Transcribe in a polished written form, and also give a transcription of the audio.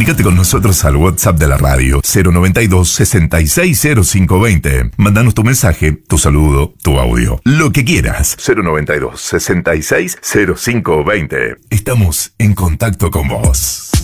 Comunícate con nosotros al WhatsApp de la radio 092 660520. Mándanos tu mensaje, tu saludo, tu audio, lo que quieras. 092 660520. Estamos en contacto con vos.